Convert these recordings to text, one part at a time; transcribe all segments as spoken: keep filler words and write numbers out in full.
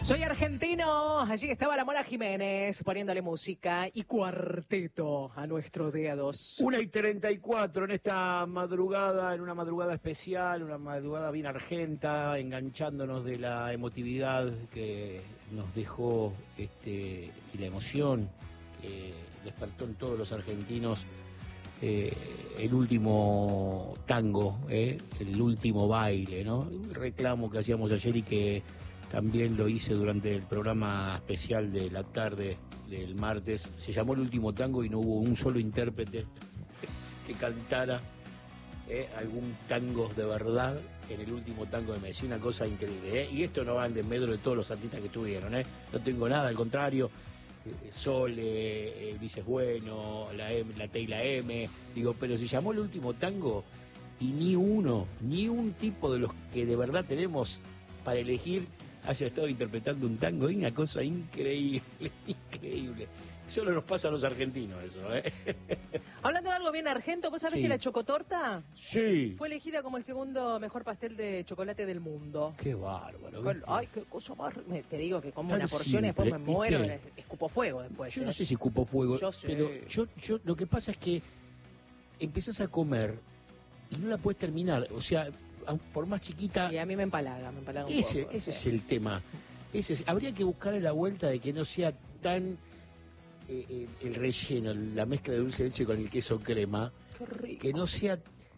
Soy argentino, allí estaba la Mora Jiménez poniéndole música y cuarteto a nuestros dedos. Una y treinta y cuatro en esta madrugada, en una madrugada especial, una madrugada bien argenta, enganchándonos de la emotividad que nos dejó este, y la emoción que despertó en todos los argentinos eh, el último tango, eh, el último baile, ¿no? Un reclamo que hacíamos ayer y que también lo hice durante el programa especial de la tarde del martes. Se llamó El Último Tango y no hubo un solo intérprete que cantara eh, algún tango de verdad en el último tango de Messi. Una cosa increíble. Eh. Y esto no va en desmedro de todos los artistas que estuvieron. Eh. No tengo nada, al contrario. Eh, Sole, eh, Luis es bueno, la, M, la T y la M. Digo, pero se llamó El Último Tango y ni uno, ni un tipo de los que de verdad tenemos para elegir haya estado interpretando un tango. Y una cosa increíble, increíble. Solo nos pasa a los argentinos eso, ¿eh? Hablando de algo bien argento, ¿vos sabés Sí. que la chocotorta Sí. fue elegida como el segundo mejor pastel de chocolate del mundo? Qué bárbaro. Con- ¿viste? Ay, qué cosa más... me- Te digo que como Tan una porción y después me simple, muero, ¿viste? escupo fuego después. Yo ¿eh? no sé si cupo fuego, Yo sé. pero yo, yo lo que pasa es que empezás a comer y no la puedes terminar. O sea, aun por más chiquita, Y a mí me empalaga, me empalaga un ese, poco. ese sí. es el tema. Ese es- habría que buscarle la vuelta de que no sea tan eh, eh, el relleno, la mezcla de dulce de leche con el queso crema, Qué rico. que no sea,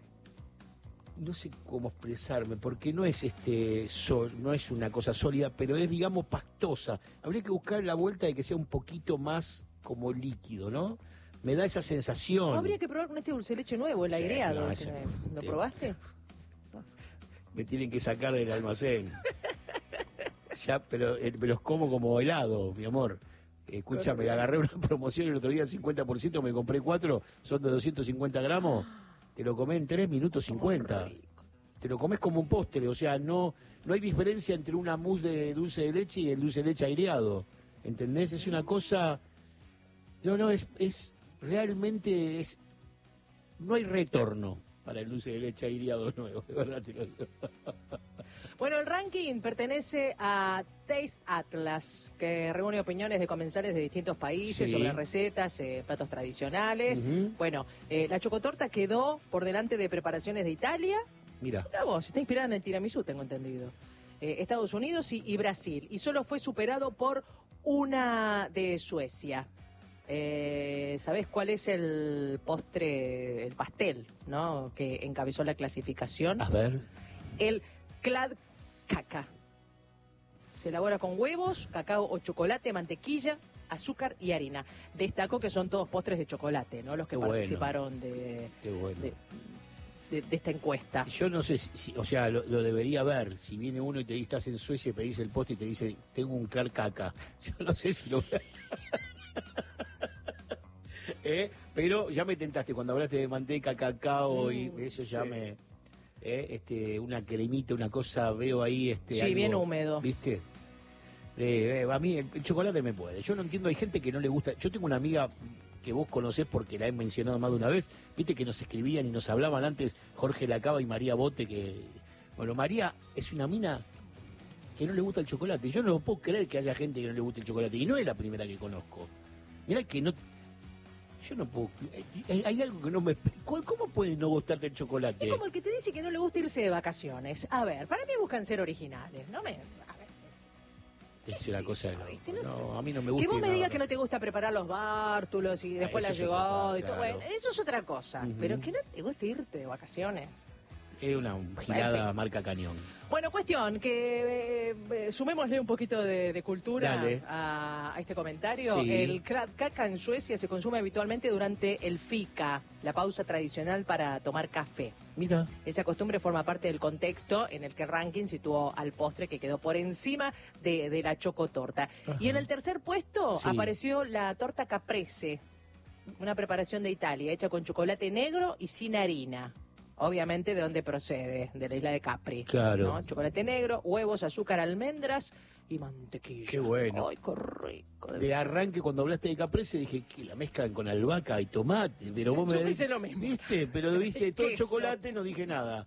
no sé cómo expresarme, porque no es este sol, no es una cosa sólida, pero es, digamos, pastosa. Habría que buscar la vuelta de que sea un poquito más como líquido, ¿no? Me da esa sensación. ¿No habría que probar con este dulce de leche nuevo, el Sí, aireado? no, que ese me- no, ¿Lo sí. probaste? Me tienen que sacar del almacén. Ya, pero eh, me los como como helado, mi amor. Escúchame, agarré una promoción el otro día, cincuenta por ciento, me compré cuatro, son de doscientos cincuenta gramos, te lo comés en tres minutos cincuenta. Te lo comes como un postre, o sea, no no hay diferencia entre una mousse de dulce de leche y el dulce de leche aireado. ¿Entendés? Es una cosa... No, no, es, es realmente... es no hay retorno para el dulce de leche aireado nuevo, de verdad te lo digo. Bueno, el ranking pertenece a Taste Atlas, que reúne opiniones de comensales de distintos países Sí. sobre recetas, eh, platos tradicionales. Ujú. Bueno, eh, la chocotorta quedó por delante de preparaciones de Italia. Mira, Mira vos, está inspirada en el tiramisú, tengo entendido. Eh, Estados Unidos y, y Brasil. Y solo fue superado por una de Suecia. Eh, ¿Sabés cuál es el postre, el pastel, ¿no? Que encabezó la clasificación? a ver... El Kladkaka. Se elabora con huevos, cacao o chocolate, mantequilla, azúcar y harina. Destaco que son todos postres de chocolate, ¿no? Los que Qué bueno. participaron de, Qué bueno. de, de- de esta encuesta. Yo no sé si, si- o sea, lo, lo debería ver. Si viene uno y te dice, estás en Suecia y pedís el postre y te dice, tengo un caca. Yo no sé si lo ¿Eh? Pero ya me tentaste cuando hablaste de manteca, cacao y Mm, eso ya sí. me... ¿eh? este, una cremita, una cosa, veo ahí... este Sí, algo, bien húmedo. ¿Viste? Eh, eh, a mí el, el chocolate me puede. Yo no entiendo, hay gente que no le gusta. Yo tengo una amiga que vos conocés porque la he mencionado más de una vez. Viste que nos escribían y nos hablaban antes Jorge Lacaba y María Bote, que... Bueno, María es una mina que no le gusta el chocolate. Yo no puedo creer que haya gente que no le guste el chocolate. Y no es la primera que conozco. Mirá que no... Yo no puedo... Hay, hay algo que no me... ¿Cómo puede no gustarte el chocolate? Es como el que te dice que no le gusta irse de vacaciones. A ver, para mí buscan ser originales, ¿no me... A ver, Es ¿qué una sé cosa yo, de viste? loco. No sé. No, a mí no me gusta. Que vos ir me a digas que vacaciones. no te gusta preparar los bártulos y después Ah, la eso es otra llegó cosa, y todo. claro. Bueno, eso es otra cosa. Ujú. Pero que no te gusta irte de vacaciones. Es una girada En fin. marca cañón. Bueno, cuestión, que eh, eh, sumémosle un poquito de, de cultura Dale. a, a este comentario. Sí. El kladkaka en Suecia se consume habitualmente durante el fika, la pausa tradicional para tomar café. Mira, Esa costumbre forma parte del contexto en el que el ranking situó al postre que quedó por encima de, de la chocotorta. Ajá. Y en el tercer puesto Sí. apareció la torta caprese, una preparación de Italia hecha con chocolate negro y sin harina. Obviamente, ¿de dónde procede? De la isla de Capri. Claro. ¿no? Chocolate negro, huevos, azúcar, almendras y mantequilla. Qué bueno. Ay, qué rico. debe de ser. arranque cuando hablaste de caprese dije que la mezclan con albahaca y tomate, pero vos Yo me pensé lo mismo. ¿Viste? Pero viste todo Queso. chocolate, no dije nada.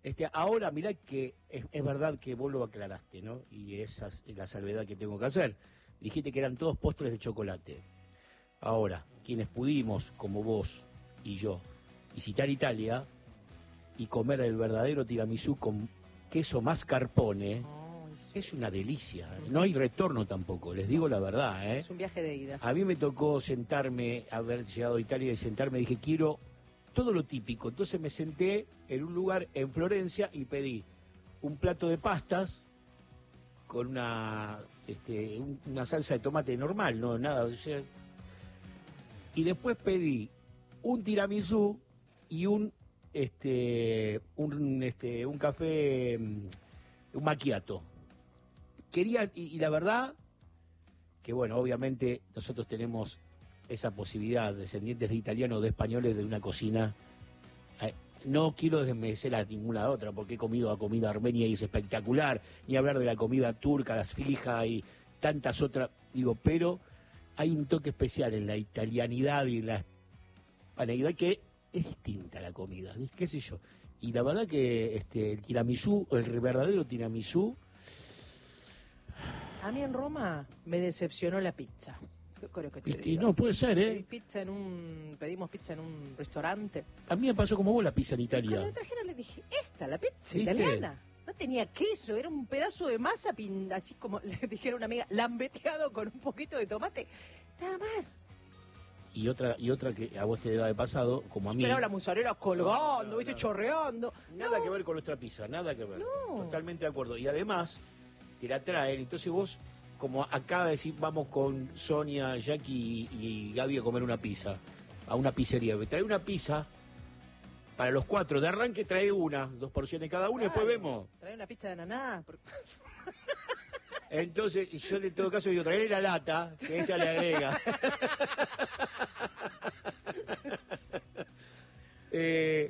Este, ahora, mirá que es, es verdad que vos lo aclaraste, ¿no? Y esa es la salvedad que tengo que hacer. Dijiste que eran todos postres de chocolate. Ahora, quienes pudimos, como vos y yo, visitar Italia y comer el verdadero tiramisú con queso mascarpone, Oh, sí. es una delicia. No hay retorno tampoco, les digo la verdad, ¿eh? Es un viaje de ida. A mí me tocó sentarme, haber llegado a Italia y sentarme, dije, quiero todo lo típico. Entonces me senté en un lugar en Florencia y pedí un plato de pastas con una este, un- una salsa de tomate normal, no nada. O sea, y después pedí un tiramisú y un este un este un café, mm, un macchiato. Quería, y, y la verdad que bueno, obviamente nosotros tenemos esa posibilidad, descendientes de italianos o de españoles, de una cocina. eh, No quiero desmerecer a ninguna otra, porque he comido a comida armenia y es espectacular, ni hablar de la comida turca, las fijas y tantas otras, digo, pero hay un toque especial en la italianidad y en la hispanidad que es distinta la comida, ¿viste? Qué sé yo. Y la verdad que este, el tiramisú, el verdadero tiramisú, A mí en Roma me decepcionó la pizza. ¿Qué creo que te ¿viste? Y diga? no puede ser, Pedí ¿eh? pizza en un, pedimos pizza en un restaurante. A mí me pasó como vos la pizza en Y cuando Italia. me trajeron le dije, esta, la pizza ¿Viste? italiana. No tenía queso, era un pedazo de masa, pin- así como le dijera una amiga, lambeteado con un poquito de tomate. Nada más. Y otra, y otra que a vos te debe haber pasado, como a mí. Pero la mozzarella colgando, No, no, viste, no. chorreando. Nada No. que ver con nuestra pizza, nada que ver. No. Totalmente de acuerdo. Y además, te la traen, entonces vos, como acaba de decir, vamos con Sonia, Jackie y, y Gaby a comer una pizza, a una pizzería. Me trae una pizza para los cuatro. De arranque trae una, dos porciones cada uno, y después Claro. vemos. Trae una pizza de ananá. porque- Entonces, y yo en todo caso le digo, traerle la lata, que ella le agrega. Eh,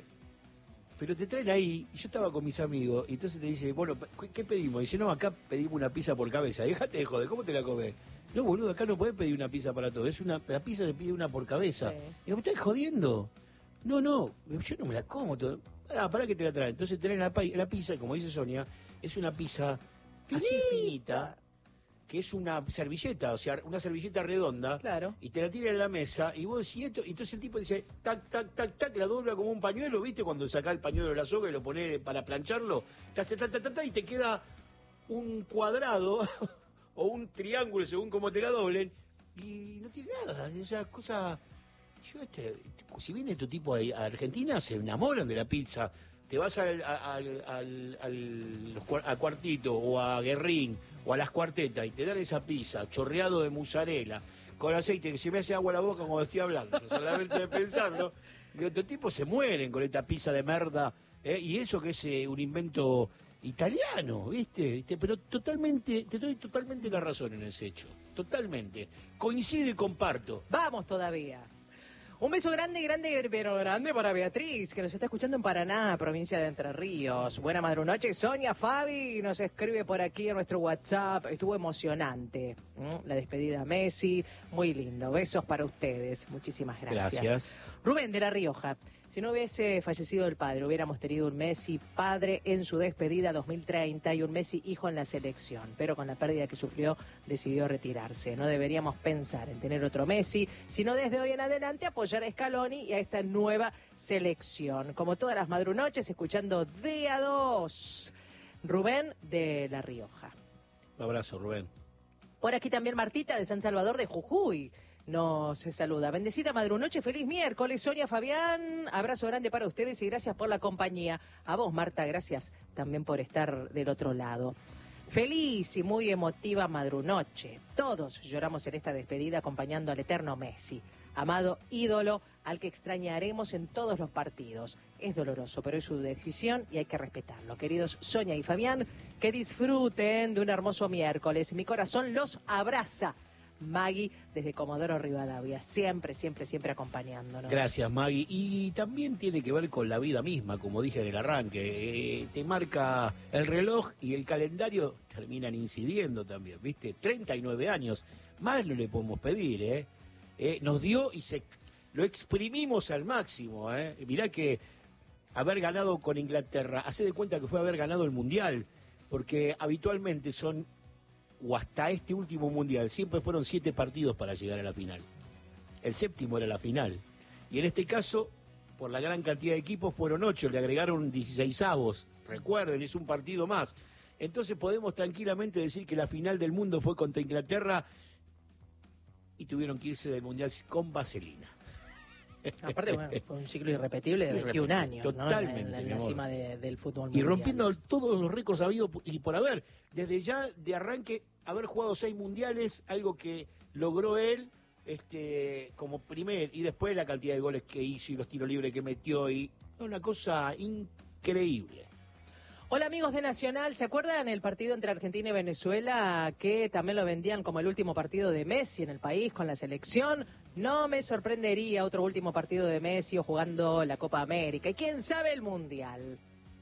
pero te traen ahí, y yo estaba con mis amigos, y entonces te dice, bueno, ¿qué pedimos? Dice, no, acá pedimos una pizza por cabeza. Déjate de joder, ¿cómo te la comes? No, boludo, acá no podés pedir una pizza para todo. Es una, la pizza se pide una por cabeza. Sí. Digo, ¿me estás jodiendo? No, no, yo no me la como. Todo. Pará, pará que te la traen. Entonces traen la, pa- la pizza, como dice Sonia, es una pizza así finita, que es una servilleta, o sea, una servilleta redonda, Claro. y te la tira en la mesa, y vos decís esto, y entonces el tipo dice, tac, tac, tac, tac, la dobla como un pañuelo, ¿viste? Cuando sacás el pañuelo de la soga y lo ponés para plancharlo, te hace ta, ta, ta, ta, y te queda un cuadrado o un triángulo, según como te la doblen, y no tiene nada, esa cosa... Yo este, si viene tu tipo a, a Argentina, se enamoran de la pizza. Te vas al, al, al, al- los cua- a Cuartito o a Guerrín o a Las Cuartetas y te dan esa pizza chorreado de mozzarella con aceite que se me hace agua a la boca cuando estoy hablando, solamente de pensarlo. Y otros tipos se mueren con esta pizza de merda, ¿eh? Y eso que es eh, un invento italiano, ¿viste? ¿Viste? Pero totalmente, te doy totalmente la razón en ese hecho, totalmente. Coincido y comparto. Vamos todavía. Un beso grande, grande, pero grande para Beatriz, que nos está escuchando en Paraná, provincia de Entre Ríos. Buena madrunoche, Sonia Fabi nos escribe por aquí en nuestro WhatsApp. Estuvo emocionante, ¿m? La despedida a Messi, muy lindo. Besos para ustedes, muchísimas gracias. Gracias. Rubén de La Rioja. Si no hubiese fallecido el padre, hubiéramos tenido un Messi padre en su despedida dos mil treinta y un Messi hijo en la selección. Pero con la pérdida que sufrió, decidió retirarse. No deberíamos pensar en tener otro Messi, sino desde hoy en adelante apoyar a Scaloni y a esta nueva selección. Como todas las madrunoches, escuchando D A dos. Rubén de La Rioja. Un abrazo, Rubén. Por aquí también Martita de San Salvador de Jujuy nos saluda. Bendecida madrunoche, feliz miércoles. Sonia, Fabián, abrazo grande para ustedes y gracias por la compañía. A vos, Marta, gracias también por estar del otro lado. Feliz y muy emotiva madrunoche. Todos lloramos en esta despedida acompañando al eterno Messi, amado ídolo al que extrañaremos en todos los partidos. Es doloroso, pero es su decisión y hay que respetarlo. Queridos Sonia y Fabián, que disfruten de un hermoso miércoles. Mi corazón los abraza. Maggie, desde Comodoro Rivadavia, siempre, siempre, siempre acompañándonos. Gracias, Maggie. Y también tiene que ver con la vida misma, como dije en el arranque. Eh, te marca el reloj y el calendario terminan incidiendo también, ¿viste? treinta y nueve años, más no le podemos pedir, ¿eh? Eh, nos dio y se lo exprimimos al máximo, ¿eh? Mirá que haber ganado con Inglaterra, hace de cuenta que fue haber ganado el Mundial, porque habitualmente son, o hasta este último Mundial, siempre fueron siete partidos para llegar a la final. El séptimo era la final. Y en este caso, por la gran cantidad de equipos, fueron ocho, le agregaron dieciseisavos. Recuerden, es un partido más. Entonces podemos tranquilamente decir que la final del mundo fue contra Inglaterra y tuvieron que irse del Mundial con vaselina. Aparte, bueno, fue un ciclo irrepetible de veintiún años, totalmente, ¿no? En la, en la cima de, del fútbol y mundial. rompiendo todos los récords habidos y por haber. Desde ya de arranque, haber jugado seis mundiales, algo que logró él este, como primer, y después la cantidad de goles que hizo y los tiros libres que metió, y una cosa increíble. Hola amigos de Nacional, ¿se acuerdan el partido entre Argentina y Venezuela que también lo vendían como el último partido de Messi en el país con la selección? No me sorprendería otro último partido de Messi o jugando la Copa América y quién sabe el Mundial.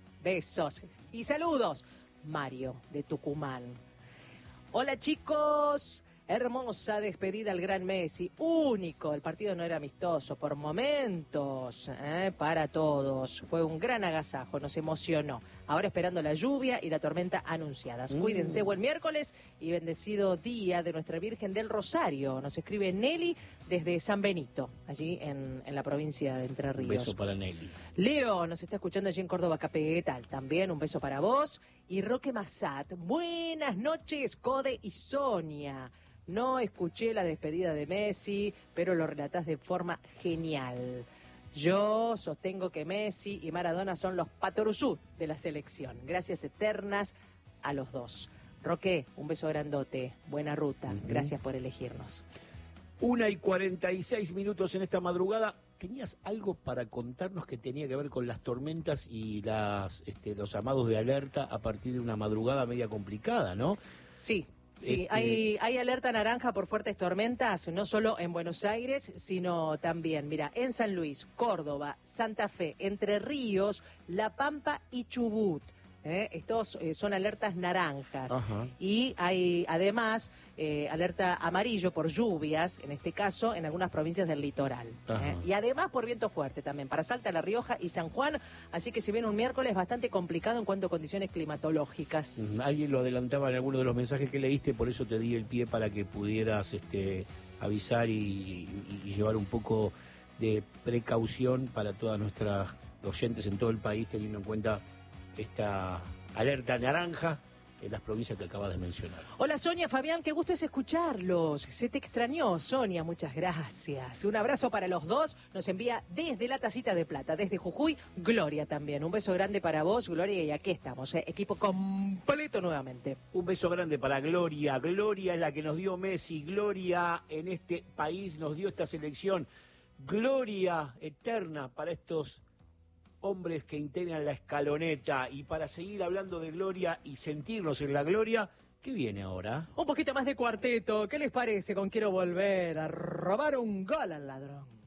Besos y saludos, Mario de Tucumán. Hola chicos, hermosa despedida al gran Messi, único, el partido no era amistoso, por momentos, ¿eh? Para todos, fue un gran agasajo, nos emocionó. Ahora esperando la lluvia y la tormenta anunciadas. Mm. Cuídense, buen miércoles y bendecido día de Nuestra Virgen del Rosario. Nos escribe Nelly desde San Benito, allí en, en la provincia de Entre Ríos. Un beso para Nelly. Leo nos está escuchando allí en Córdoba, Capital, también un beso para vos. Y Roque Massat, buenas noches, Code y Sonia. No escuché la despedida de Messi, pero lo relatás de forma genial. Yo sostengo que Messi y Maradona son los patoruzú de la selección. Gracias eternas a los dos. Roque, un beso grandote, buena ruta. Uh-huh. Gracias por elegirnos. Una y cuarenta y seis minutos en esta madrugada. ¿Tenías algo para contarnos que tenía que ver con las tormentas y las, este, los llamados de alerta a partir de una madrugada media complicada, ¿no? Sí. Sí, Este... hay, hay alerta naranja por fuertes tormentas, no solo en Buenos Aires, sino también, mira, en San Luis, Córdoba, Santa Fe, Entre Ríos, La Pampa y Chubut. ¿eh? Estos eh, son alertas naranjas. Ajá. Y hay además eh, alerta amarillo por lluvias, en este caso, en algunas provincias del litoral. ¿eh? Y además por viento fuerte también, para Salta, La Rioja y San Juan. Así que si viene un miércoles bastante complicado en cuanto a condiciones climatológicas. Alguien lo adelantaba en alguno de los mensajes que leíste, por eso te di el pie para que pudieras este, avisar y, y, y llevar un poco de precaución para todas nuestras oyentes en todo el país, teniendo en cuenta esta alerta naranja en las provincias que acabas de mencionar. Hola Sonia, Fabián, qué gusto es escucharlos. Se te extrañó, Sonia, muchas gracias. Un abrazo para los dos, nos envía desde la Tacita de Plata, desde Jujuy, Gloria también. Un beso grande para vos, Gloria, y aquí estamos, ¿eh? Equipo completo nuevamente. Un beso grande para Gloria. Gloria es la que nos dio Messi, Gloria en este país nos dio esta selección. Gloria eterna para estos hombres que integran la escaloneta. Y para seguir hablando de gloria y sentirnos en la gloria, ¿qué viene ahora? Un poquito más de cuarteto. ¿Qué les parece con Quiero Volver a robar un gol al ladrón?